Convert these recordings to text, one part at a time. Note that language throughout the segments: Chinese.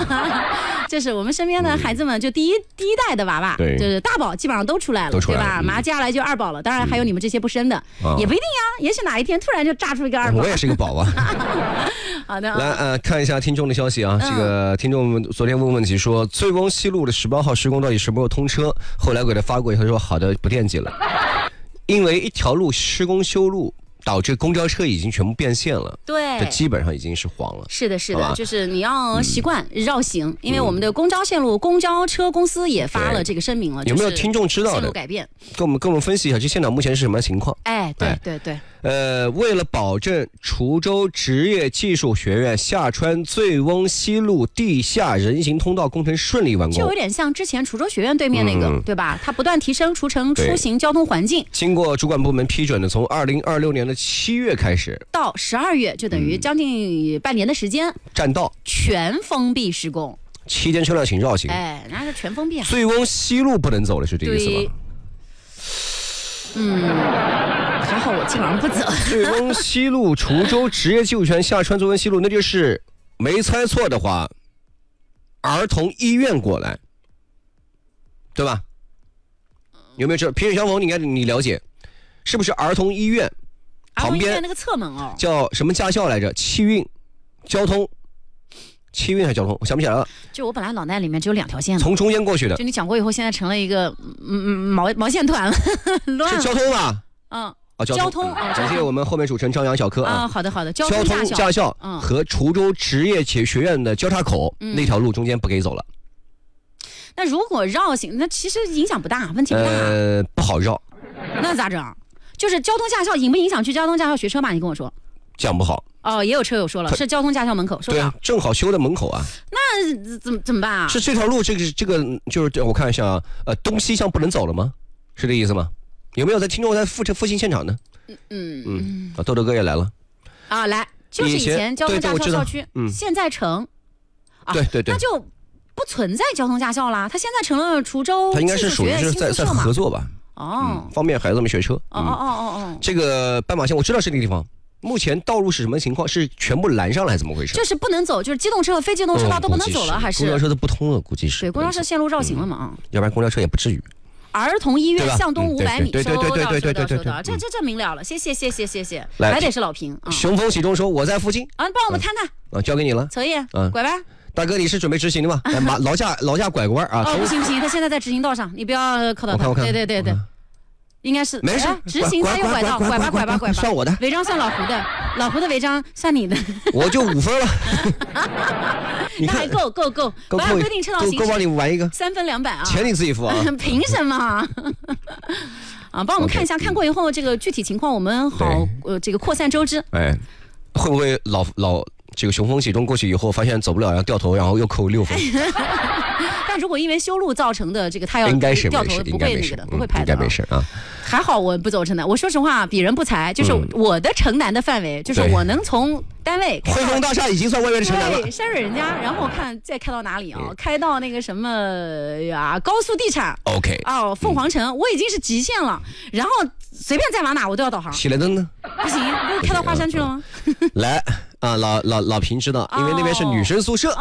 就是我们身边的孩子们，就第一代的娃娃，就是大宝基本上都出来了，对吧？马上接下来就二宝了，当然还有你们这些不生的，也不一定呀，也许哪一天突然就炸出一个二宝。 我也是个宝啊。 好的， 来看一下听众的消息啊。这个听众们昨天问题说，醉翁西路的18号施工到底什么时候通车？后来给他发过以后说好的，不惦记了，因为一条路施工修路。导致公交车已经全部变线了， 对， 这基本上已经是黄了。 是的，是的，就是你要习惯绕行，因为我们的公交线路公交车公司也发了这个声明了。 有没有听众知道的？ 线路改变， 跟我们分析一下，这现场目前是什么情况？ 对。 为了保证滁州职业技术学院下穿醉翁西路地下人行通道工程顺利完工， 就有点像之前滁州学院对面那个，对吧？它不断提升滁城出行交通环境。 经过主管部门批准的，从2026年的7月开始到12月，就等于将近半年的时间， 占道全封闭施工， 期间车辆请绕行。 那是全封闭啊。 醉翁西路不能走了，是这意思吗？ 还好我基本上不走。 醉翁西路滁州职业技术学院下穿醉翁西路，那就是没猜错的话，儿童医院过来，对吧？有没有知道？萍水相逢，你了解，是不是儿童医院旁边那个侧门叫什么驾校来着？气运交通。气运还是交通，我想不起来了。 就我本来脑袋里面只有2条线， 从中间过去的。 就你讲过以后，现在成了一个毛线团了， 是交通吧？交通。感谢我们后面主持人张扬小柯啊。 好的。交通驾校和滁州职业学院的交叉口那条路中间不给走了。 那如果绕行，那其实影响不大，问题不大。 不好绕。 那咋整？就是交通驾校影不影响去交通驾校学车嘛？你跟我说。 讲不好。 也有车友说了，是交通驾校门口， 对啊，正好修在门口啊。 那怎么办啊？ 是这条路这个就是我看一下啊，东西向不能走了吗？是这意思吗？有没有听众在复兴现场呢？豆豆哥也来了。 来，就是以前交通驾校校区，现在成对， 那就不存在交通驾校啦。它现在成了滁州， 它应该是属于是在合作吧？方便孩子们学车。这个斑马线我知道是那个地方。目前道路是什么情况？是全部拦上了还是怎么回事？ 就是不能走，就是机动车和非机动车道都不能走了，还是公交车都不通了？估计是。 对，公交车线路绕行了嘛？ 要不然公交车也不至于。 儿童医院向东500米， 对， 这明了了，谢谢。还得是老平。 雄风喜中说我在附近帮我们看看。 交给你了。 可以。拐弯。 大哥，你是准备执行的吗？劳驾拐个弯啊！ 不行，他现在在执行道上，你不要靠到他。对。应该是没事， 执行才有拐道，拐吧， 算我的， 违章算老胡的违章算你的， 我就5分了。 那还够，不按规定车道行驶， 够帮你玩一个 3分200啊， 钱你自己付啊， 凭什么？帮我们看一下，看过以后这个具体情况，我们好这个扩散周知。 会不会老这个雄风喜中过去以后发现走不了，然后掉头，然后又扣6分？ 但如果因为修路造成的这个他要掉头，不会那个的，不会拍的， 应该没事啊。 还好我不走城南，我说实话比人不才，就是我的城南的范围，就是我能从单位汇丰大厦已经算外面的城南了， 对，山水人家，然后看再开到哪里啊？开到那个什么呀，高速地产 ，OK， 凤凰城，我已经是极限了，然后随便再往哪我都要导航。 喜来登呢？ 不行，不开到华山去了吗？ 来啊，老平知道，因为那边是女生宿舍。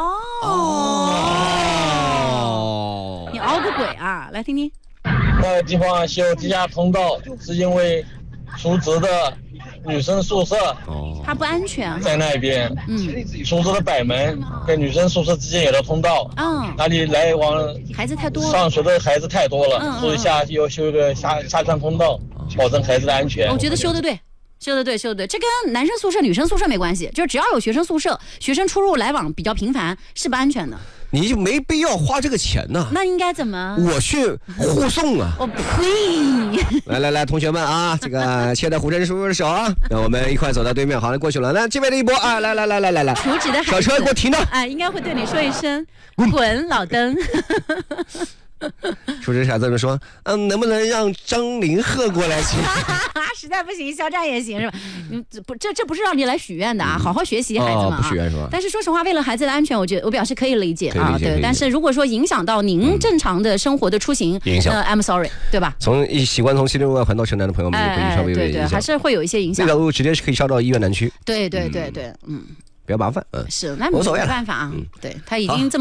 你熬个鬼啊！来听听。 那个地方修地下通道，是因为述职的女生宿舍它不安全， 在那边。述职的北门跟女生宿舍之间有了通道。那里来往孩子太多了， 上学的孩子太多了，所以要修一个下穿通道，保证孩子的安全。 我觉得修得对。这跟男生宿舍女生宿舍没关系，就是只要有学生宿舍，学生出入来往比较频繁，是不安全的。 你就没必要花这个钱呢。 那应该怎么？ 我去护送啊！ 我呸！ 来，同学们啊，这个牵着胡真叔叔的手啊，让我们一块走到对面。好了，过去了。那这边的一波啊，来， 处置的孩子， 小车给我停着！ 应该会对你说一声滚，老登。 处置孩子们说，能不能让张凌鹤过来去？ 实在不行，肖战也行是吧？这不是让你来许愿的啊，好好学习，孩子们啊。 不许愿是吧？ 但是说实话，为了孩子的安全，我表示可以理解啊。对，但是如果说影响到您正常的生活的出行，那 I'm sorry， 对吧？ 习惯从西六外环到城南的朋友们，也会稍微有影响， 还是会有一些影响。 这条路直接是可以烧到医院南区。 对， 比较麻烦。 是，那没办法啊。对，他已经这么。